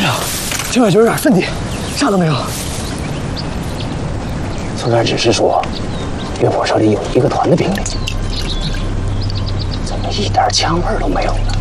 呀，这外就有点分地，啥都没有。 从这儿只是说，岳火手里有1个团的兵力，怎么一点枪味都没有呢？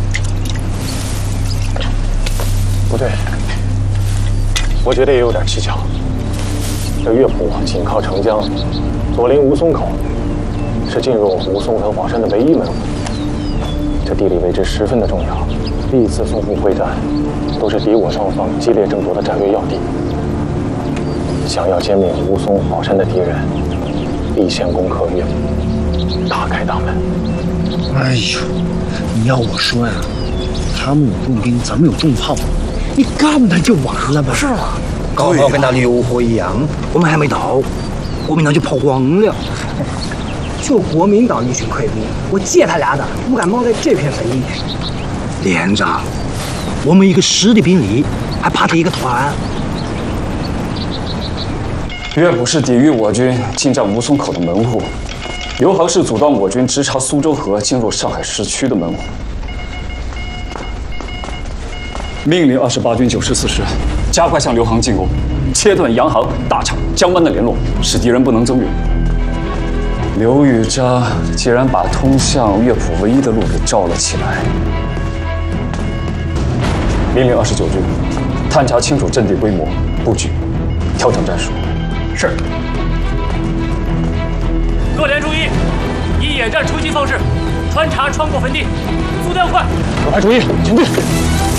不对，我觉得也有点蹊跷。这乐府紧靠城江，左邻吴淞口，是进入吴淞和华山的唯一门户。这地理位置十分的重要，历次淞沪会战都是敌我双方激烈争夺的战略要地。想要歼灭吴淞、华山的敌人，必先攻克乐府，打开大门。 哎呦，你要我说呀，他们有重兵，咱们有重炮，你干他就完了呗。是啊， 搞不好跟那刘火一样，我们还没到，国民党就跑光了。 就国民党一群溃兵，我借他俩的，不敢冒在这片坟地。 连长，我们一个师的兵力，还怕他一个团？ 岳不是抵御我军进占吴淞口的门户，刘航是阻断我军直插苏州河进入上海市区的门户。命令28军94师加快向刘航进攻，切断洋行、大厂、江湾的联络，使敌人不能增援。刘禹章既然把通向乐府唯一的路给罩了起来，命令29军探查清楚阵地规模、布局，调整战术。 是。各连注意，以野战出击方式穿查穿过坟地，速调快。 各排注意，前进。